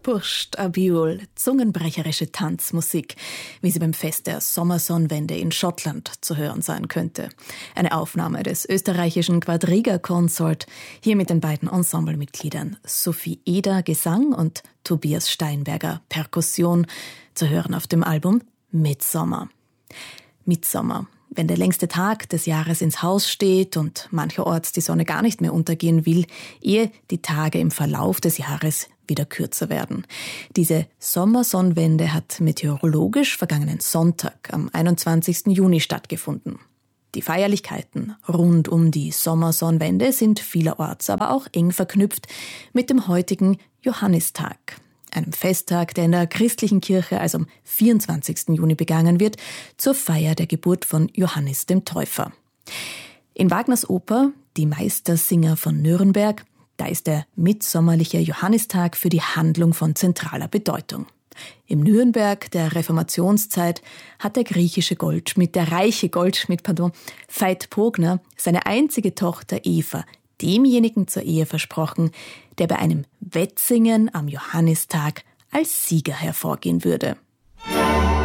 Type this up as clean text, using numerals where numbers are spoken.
Purscht a Biol, zungenbrecherische Tanzmusik, wie sie beim Fest der Sommersonnenwende in Schottland zu hören sein könnte. Eine Aufnahme des österreichischen Quadriga Consort, hier mit den beiden Ensemblemitgliedern Sophie Eder Gesang und Tobias Steinberger Perkussion, zu hören auf dem Album Midsommer. Midsommer, wenn der längste Tag des Jahres ins Haus steht und mancherorts die Sonne gar nicht mehr untergehen will, ehe die Tage im Verlauf des Jahres wieder kürzer werden. Diese Sommersonnenwende hat meteorologisch vergangenen Sonntag am 21. Juni stattgefunden. Die Feierlichkeiten rund um die Sommersonnenwende sind vielerorts aber auch eng verknüpft mit dem heutigen Johannistag, einem Festtag, der in der christlichen Kirche also am 24. Juni begangen wird, zur Feier der Geburt von Johannes dem Täufer. In Wagners Oper Die Meistersinger von Nürnberg, da ist der mitsommerliche Johannistag für die Handlung von zentraler Bedeutung. Im Nürnberg der Reformationszeit hat der reiche Goldschmied, Veit Pogner, seine einzige Tochter Eva demjenigen zur Ehe versprochen, der bei einem Wettsingen am Johannistag als Sieger hervorgehen würde.